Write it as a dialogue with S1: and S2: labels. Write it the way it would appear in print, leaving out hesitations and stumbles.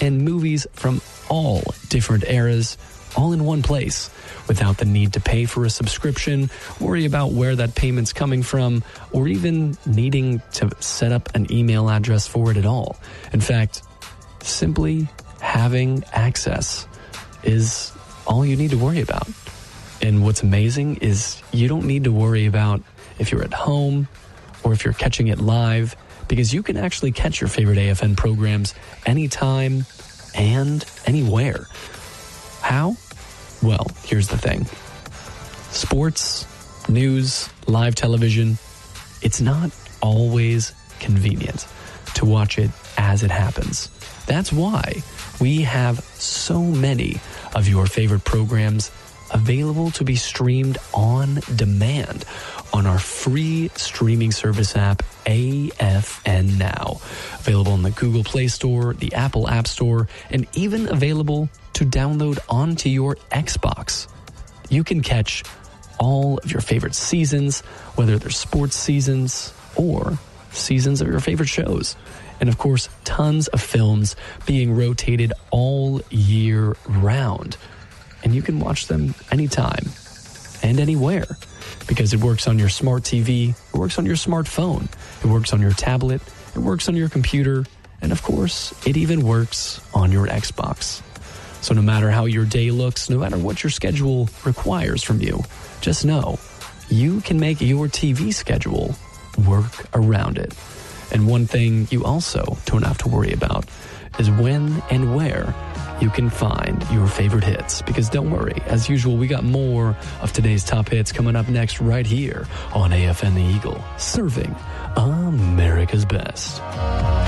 S1: and movies from all different eras, all in one place, without the need to pay for a subscription, worry about where that payment's coming from, or even needing to set up an email address for it at all. In fact, simply having access is all you need to worry about. And what's amazing is you don't need to worry about if you're at home or if you're catching it live, because you can actually catch your favorite AFN programs anytime and anywhere. How? Well, here's the thing. Sports, news, live television, it's not always convenient to watch it as it happens. That's why we have so many of your favorite programs available to be streamed on demand on our free streaming service app, AFN Now. Available on the Google Play Store, the Apple App Store, and even available to download onto your Xbox. You can catch all of your favorite seasons, whether they're sports seasons or seasons of your favorite shows. And of course, tons of films being rotated all year round. And you can watch them anytime and anywhere, because it works on your smart TV, it works on your smartphone, it works on your tablet, it works on your computer, and of course, it even works on your Xbox. So no matter how your day looks, no matter what your schedule requires from you, just know you can make your TV schedule work around it. And one thing you also don't have to worry about is when and where you can find your favorite hits. Because don't worry, as usual, we got more of today's top hits coming up next right here on AFN The Eagle, serving America's best.